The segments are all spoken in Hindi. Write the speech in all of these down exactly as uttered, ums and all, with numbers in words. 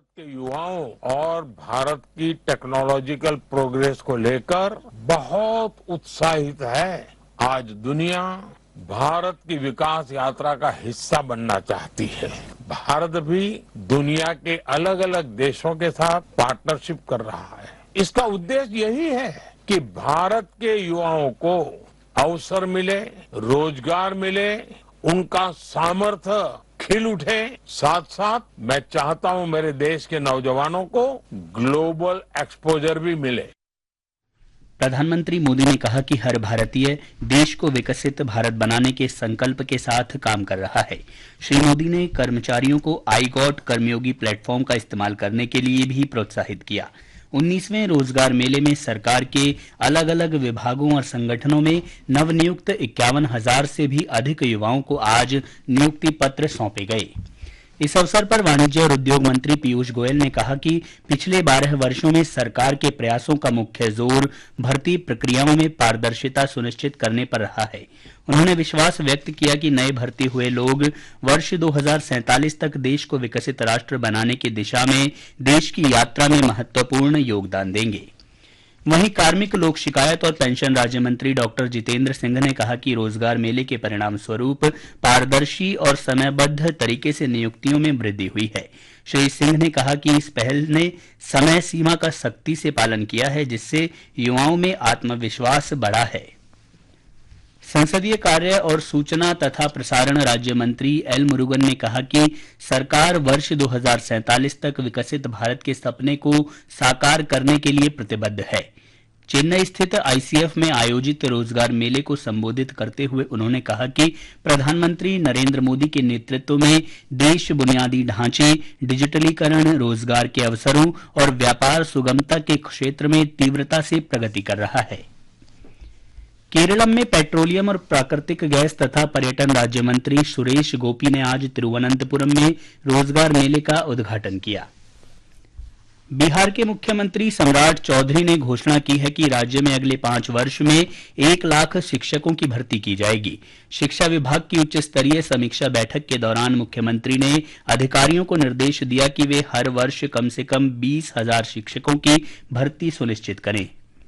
भारत के युवाओं और भारत की टेक्नोलॉजिकल प्रोग्रेस को लेकर बहुत उत्साहित है। आज दुनिया भारत की विकास यात्रा का हिस्सा बनना चाहती है। भारत भी दुनिया के अलग अलग देशों के साथ पार्टनरशिप कर रहा है। इसका उद्देश्य यही है कि भारत के युवाओं को अवसर मिले, रोजगार मिले, उनका सामर्थ्य खिल उठे। साथ साथ मैं चाहता हूं मेरे देश के नौजवानों को ग्लोबल एक्सपोजर भी मिले। प्रधानमंत्री मोदी ने कहा कि हर भारतीय देश को विकसित भारत बनाने के संकल्प के साथ काम कर रहा है। श्री मोदी ने कर्मचारियों को आई गॉट कर्मयोगी प्लेटफॉर्म का इस्तेमाल करने के लिए भी प्रोत्साहित किया। उन्नीसवें रोजगार मेले में सरकार के अलग अलग विभागों और संगठनों में नवनियुक्त इक्यावन हजार से भी अधिक युवाओं को आज नियुक्ति पत्र सौंपे गए। इस अवसर पर वाणिज्य और उद्योग मंत्री पीयूष गोयल ने कहा कि पिछले बारह वर्षों में सरकार के प्रयासों का मुख्य जोर भर्ती प्रक्रियाओं में पारदर्शिता सुनिश्चित करने पर रहा है। उन्होंने विश्वास व्यक्त किया कि नए भर्ती हुए लोग वर्ष दो हज़ार सैंतालीस तक देश को विकसित राष्ट्र बनाने की दिशा में देश की यात्रा में महत्वपूर्ण योगदान देंगे। वहीं कार्मिक, लोक शिकायत और पेंशन राज्य मंत्री डॉक्टर जितेंद्र सिंह ने कहा कि रोजगार मेले के परिणाम स्वरूप पारदर्शी और समयबद्ध तरीके से नियुक्तियों में वृद्धि हुई है। श्री सिंह ने कहा कि इस पहल ने समय सीमा का सख्ती से पालन किया है, जिससे युवाओं में आत्मविश्वास बढ़ा है। संसदीय कार्य और सूचना तथा प्रसारण राज्य मंत्री एल मुरुगन ने कहा कि सरकार वर्ष दो हज़ार सैंतालीस तक विकसित भारत के सपने को साकार करने के लिए प्रतिबद्ध है। चेन्नई स्थित आईसीएफ में आयोजित रोजगार मेले को संबोधित करते हुए उन्होंने कहा कि प्रधानमंत्री नरेंद्र मोदी के नेतृत्व में देश बुनियादी ढांचे, डिजिटलीकरण, रोजगार के अवसरों और व्यापार सुगमता के क्षेत्र में तीव्रता से प्रगति कर रहा है। केरलम में पेट्रोलियम और प्राकृतिक गैस तथा पर्यटन राज्य मंत्री सुरेश गोपी ने आज तिरुवनंतपुरम में रोजगार मेले का उद्घाटन किया। बिहार के मुख्यमंत्री सम्राट चौधरी ने घोषणा की है कि राज्य में अगले पांच वर्ष में एक लाख शिक्षकों की भर्ती की जाएगी। शिक्षा विभाग की उच्च स्तरीय समीक्षा बैठक के दौरान मुख्यमंत्री ने अधिकारियों को निर्देश दिया कि वे हर वर्ष कम से कम बीस हजार शिक्षकों की भर्ती सुनिश्चित करें।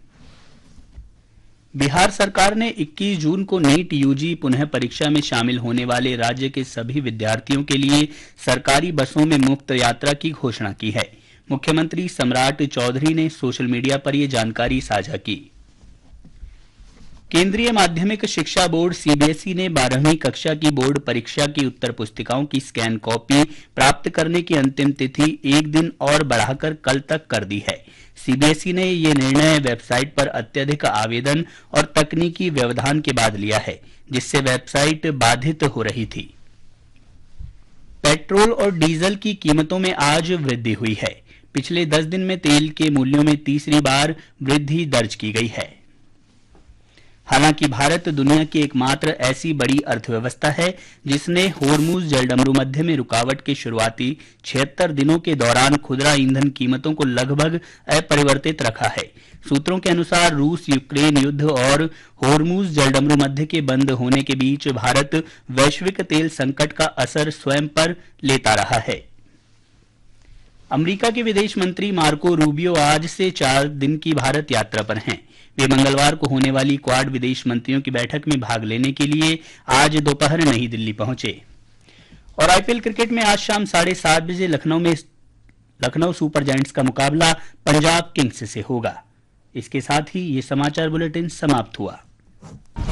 बिहार सरकार ने इक्कीस जून को नीट यूजी पुनः परीक्षा में शामिल होने वाले राज्य के सभी विद्यार्थियों के लिए सरकारी बसों में मुफ्त यात्रा की घोषणा की है। मुख्यमंत्री सम्राट चौधरी ने सोशल मीडिया पर यह जानकारी साझा की। केंद्रीय माध्यमिक शिक्षा बोर्ड सीबीएसई ने बारहवीं कक्षा की बोर्ड परीक्षा की उत्तर पुस्तिकाओं की स्कैन कॉपी प्राप्त करने की अंतिम तिथि एक दिन और बढ़ाकर कल तक कर दी है। सीबीएसई ने यह निर्णय वेबसाइट पर अत्यधिक आवेदन और तकनीकी व्यवधान के बाद लिया है, जिससे वेबसाइट बाधित हो रही थी। पेट्रोल और डीजल की कीमतों में आज वृद्धि हुई है। पिछले दस दिन में तेल के मूल्यों में तीसरी बार वृद्धि दर्ज की गई है। हालांकि भारत दुनिया की एकमात्र ऐसी बड़ी अर्थव्यवस्था है जिसने होर्मुज जलडमरू मध्य में रुकावट के शुरुआती छिहत्तर दिनों के दौरान खुदरा ईंधन कीमतों को लगभग अपरिवर्तित रखा है। सूत्रों के अनुसार रूस यूक्रेन युद्ध और होर्मुज जलडमरू मध्य के बंद होने के बीच भारत वैश्विक तेल संकट का असर स्वयं पर लेता रहा है। अमेरिका के विदेश मंत्री मार्को रूबियो आज से चार दिन की भारत यात्रा पर हैं। वे मंगलवार को होने वाली क्वाड विदेश मंत्रियों की बैठक में भाग लेने के लिए आज दोपहर नई दिल्ली पहुंचे। और आईपीएल क्रिकेट में आज शाम साढ़े सात बजे लखनऊ में लखनऊ सुपर जायंट्स का मुकाबला पंजाब किंग्स से होगा। इसके साथ ही ये समाचार बुलेटिन समाप्त हुआ।